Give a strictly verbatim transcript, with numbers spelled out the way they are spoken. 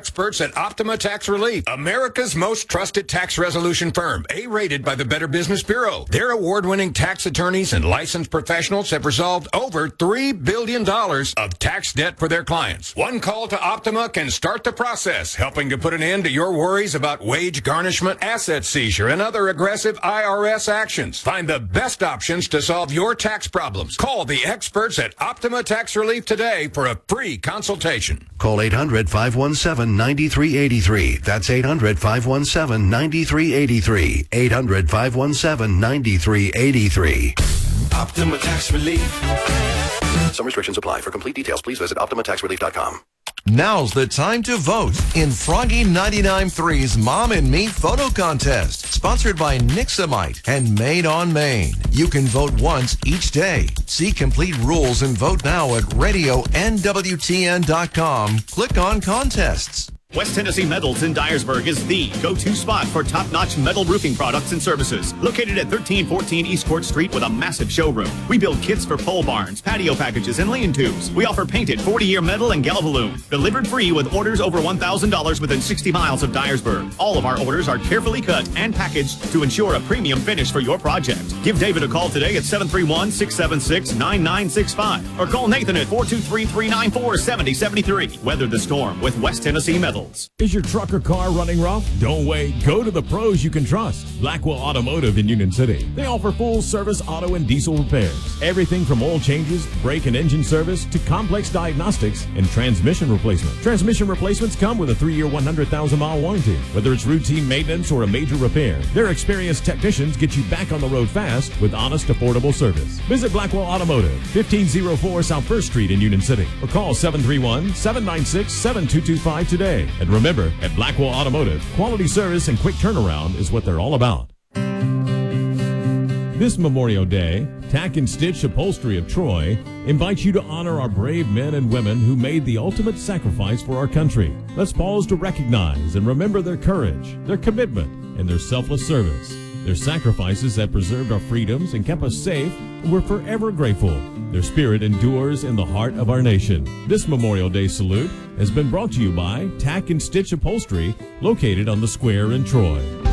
experts at Optima Tax Relief, America's most trusted tax resolution firm, A-rated by the Better Business Bureau. Their award-winning tax attorneys and licensed professionals have resolved over three billion dollars of tax debt for their clients. One call to Optima can start the process, helping to put an end to your worries about wage garnishment, asset seizure, and other aggressive I R S actions. Find the best options to solve your tax problems. Call the experts at Optima Tax Relief today for a free consultation. Call eight hundred, five one seven, nine three eight three. That's eight hundred, five one seven, nine three eight three. eight hundred, five one seven, nine three eight three. Optima Tax Relief. Some restrictions apply. For complete details, please visit optima tax relief dot com. Now's the time to vote in Froggy ninety-nine point three's Mom and Me Photo Contest, sponsored by Nixamite and Made on Maine. You can vote once each day. See complete rules and vote now at radio N W T N dot com. Click on contests. West Tennessee Metals in Dyersburg is the go-to spot for top-notch metal roofing products and services. Located at thirteen fourteen East Court Street with a massive showroom. We build kits for pole barns, patio packages, and lean-tos. We offer painted forty-year metal and Galvalume. Delivered free with orders over one thousand dollars within sixty miles of Dyersburg. All of our orders are carefully cut and packaged to ensure a premium finish for your project. Give David a call today at seven three one, six seven six, nine nine six five or call Nathan at four two three, three nine four, seven zero seven three. Weather the storm with West Tennessee Metals. Is your truck or car running rough? Don't wait. Go to the pros you can trust. Blackwell Automotive in Union City. They offer full service auto and diesel repairs. Everything from oil changes, brake and engine service, to complex diagnostics and transmission replacement. Transmission replacements come with a three-year, one hundred thousand mile warranty. Whether it's routine maintenance or a major repair, their experienced technicians get you back on the road fast with honest, affordable service. Visit Blackwell Automotive, fifteen oh four South First Street in Union City, or call seven three one, seven nine six, seven two two five today. And remember, at Blackwell Automotive, quality service and quick turnaround is what they're all about. This Memorial Day, Tack and Stitch Upholstery of Troy invites you to honor our brave men and women who made the ultimate sacrifice for our country. Let's pause to recognize and remember their courage, their commitment, and their selfless service. Their sacrifices have preserved our freedoms and kept us safe, and we're forever grateful. Their spirit endures in the heart of our nation. This Memorial Day salute has been brought to you by Tack and Stitch Upholstery, located on the Square in Troy.